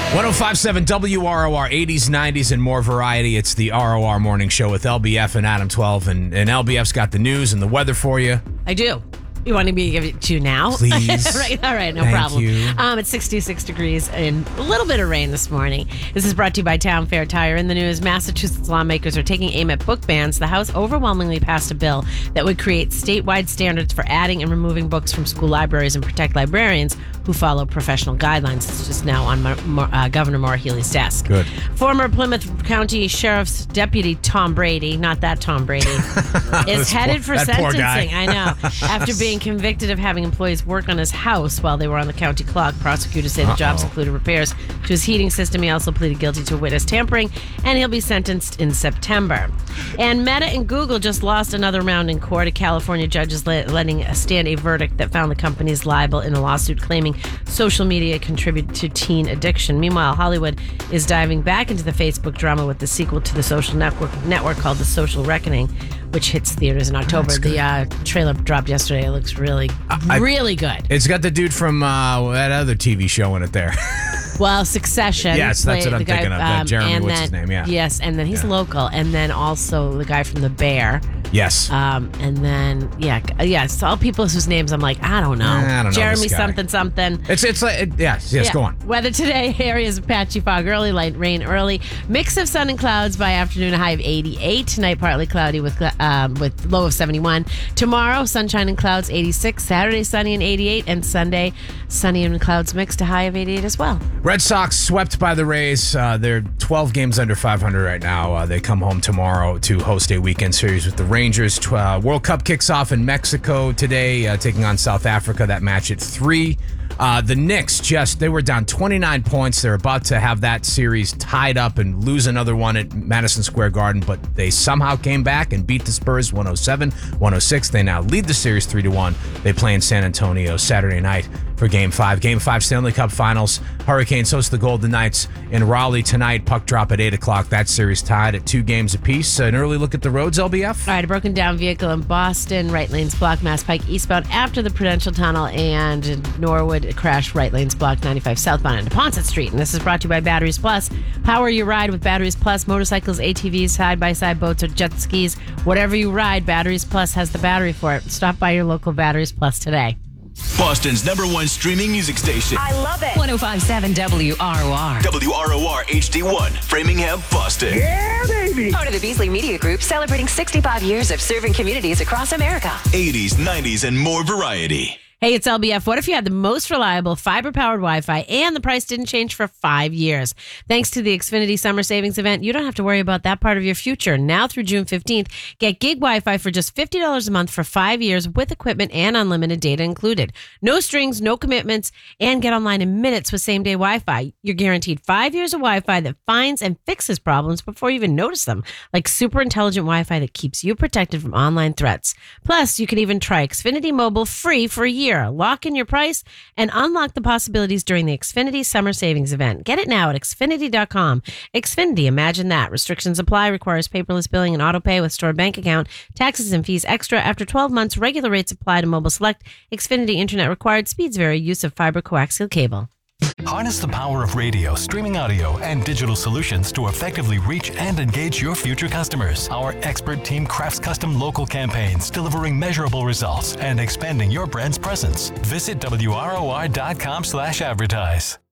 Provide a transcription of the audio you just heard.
105.7 WROR, 80s, 90s, and more variety. It's the ROR Morning Show with LBF and Adam 12. And LBF's got the news and the weather for you. I do. You want me to give it to you now? Please. Right. All right. No Thank problem. you. It's 66 degrees and a little bit of rain this morning. This is brought to you by Town Fair Tire. In the news, Massachusetts lawmakers are taking aim at book bans. The House overwhelmingly passed a bill that would create statewide standards for adding and removing books from school libraries and protect librarians who follow professional guidelines. It's just now on Governor Maura Healey's desk. Good. Former Plymouth County Sheriff's Deputy Tom Brady, not that Tom Brady, is headed for that poor guy. sentencing. I know. After being convicted of having employees work on his house while they were on the county clock, prosecutors say the jobs included repairs to his heating system. He also pleaded guilty to witness tampering, and he'll be sentenced in September. And Meta and Google just lost another round in court. A California judge is letting stand a verdict that found the companies liable in a lawsuit claiming social media contributed to teen addiction. Meanwhile, Hollywood is diving back into the Facebook drama with the sequel to the social network called The Social Reckoning, which hits theaters in October. The trailer dropped yesterday. It looks really good. It's got the dude from that other TV show in it there. Well, Succession. Yes, that's what I'm thinking of. Jeremy, what's his name? Yeah. Yes, and then he's local. And then also the guy from The Bear. Yes. And then, it's all people whose names I'm like, I don't know. I don't know Jeremy this guy. something. It's like, yes, go on. Weather today, areas of patchy fog early, light rain early. Mix of sun and clouds by afternoon, a high of 88. Tonight, partly cloudy with low of 71. Tomorrow, sunshine and clouds, 86. Saturday, sunny and 88. And Sunday, sunny and clouds mixed, a high of 88 as well. Red Sox swept by the Rays. They're 12 games under 500 right now. They come home tomorrow to host a weekend series with the Rangers. World Cup kicks off in Mexico today, taking on South Africa. That match at 3. The Knicks they were down 29 points. They're about to have that series tied up and lose another one at Madison Square Garden, but they somehow came back and beat the Spurs 107-106. They now lead the series 3-1. They play in San Antonio Saturday night for Game 5. Game 5 Stanley Cup Finals. Hurricanes host the Golden Knights in Raleigh tonight. Puck drop at 8 o'clock. That series tied at 2 games apiece. An early look at the roads, LBF? All right, a broken down vehicle in Boston. Right lanes blocked, Mass Pike eastbound after the Prudential Tunnel, and Norwood crash, right lanes blocked, 95 southbound into Ponset Street. And this is brought to you by Batteries Plus. Power your ride with Batteries Plus. Motorcycles, ATVs, side-by-side boats, or jet skis. Whatever you ride, Batteries Plus has the battery for it. Stop by your local Batteries Plus today. Boston's #1 streaming music station. I love it. 105.7 WROR. WROR HD1, Framingham, Boston. Yeah, baby. Part of the Beasley Media Group, celebrating 65 years of serving communities across America. 80s, 90s, and more variety. Hey, it's LBF. What if you had the most reliable fiber-powered Wi-Fi and the price didn't change for 5 years? Thanks to the Xfinity Summer Savings Event, you don't have to worry about that part of your future. Now through June 15th, get gig Wi-Fi for just $50 a month for 5 years with equipment and unlimited data included. No strings, no commitments, and get online in minutes with same-day Wi-Fi. You're guaranteed 5 years of Wi-Fi that finds and fixes problems before you even notice them, like super intelligent Wi-Fi that keeps you protected from online threats. Plus, you can even try Xfinity Mobile free for a year. Lock in your price and unlock the possibilities during the Xfinity Summer Savings Event. Get it now at Xfinity.com. Xfinity, imagine that. Restrictions apply. Requires paperless billing and auto pay with stored bank account. Taxes and fees extra. After 12 months, regular rates apply to mobile select. Xfinity Internet required. Speeds vary. Use of fiber coaxial cable. Harness the power of radio, streaming audio, and digital solutions to effectively reach and engage your future customers. Our expert team crafts custom local campaigns, delivering measurable results and expanding your brand's presence. Visit WROR.com/advertise.